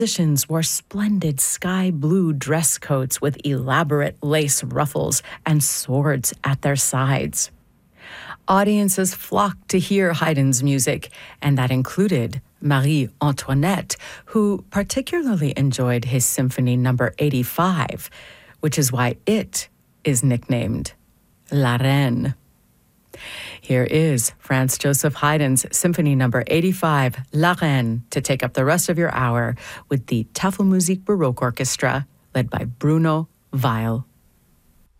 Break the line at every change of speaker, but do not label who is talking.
Musicians wore splendid sky blue dress coats with elaborate lace ruffles and swords at their sides. Audiences flocked to hear Haydn's music, and that included Marie Antoinette, who particularly enjoyed his Symphony No. 85, which is why it is nicknamed La Reine. Here is Franz Joseph Haydn's Symphony No. 85, La Reine, to take up the rest of your hour with the Tafelmusik Baroque Orchestra, led by Bruno Weil.